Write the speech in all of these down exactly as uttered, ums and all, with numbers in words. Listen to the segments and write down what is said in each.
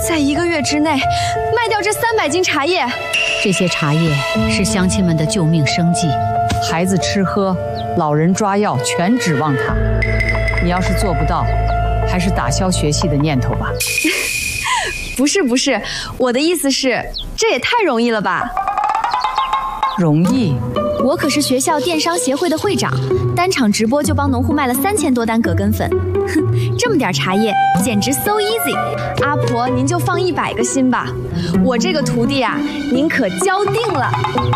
在一个月之内卖掉这三百斤茶叶。 这些茶叶是乡亲们的救命生计， 孩子吃喝，老人抓药，全指望它。你要是做不到，还是打消学习的念头吧。 不是不是，我的意思是，这也太容易了吧？ 容易？ 我可是学校电商协会的会长，单场直播就帮农户卖了三千多单葛根粉。哼，这么点茶叶，简直 so easy。阿婆，您就放一百个心吧，我这个徒弟啊，您可交定了。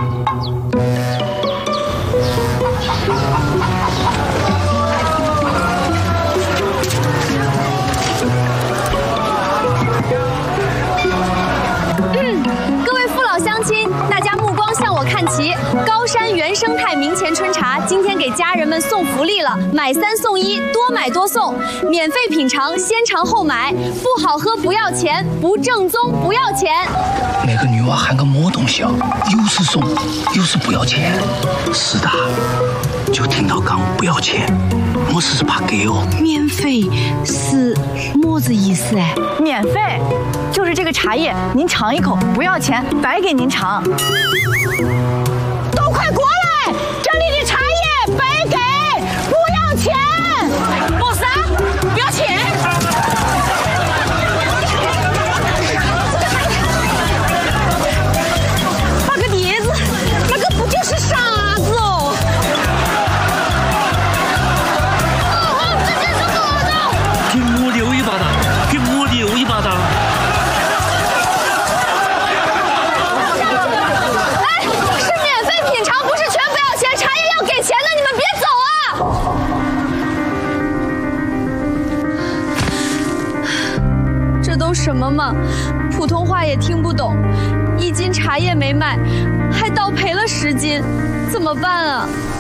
看齐，高山原生态明前春茶今天给家人们送福利了，买三送一，多买多送，免费品尝，先尝后买，不好喝不要钱，不正宗不要钱。 那个女娃喊个么东西啊？又是送，又是不要钱。是的，就听到刚不要钱，我是怕给哦。 免费是么子意思哎？ 免费就是这个茶叶，您尝一口不要钱，白给您尝。 都快过来！这里的茶叶白给，不要钱。不是啊，不要钱。八个碟子，那个不就是傻子哦？哦，这就是我的。 给我留一把的，给我留一把的。 都什么嘛，普通话也听不懂，一斤茶叶没卖，还倒赔了十斤，怎么办啊？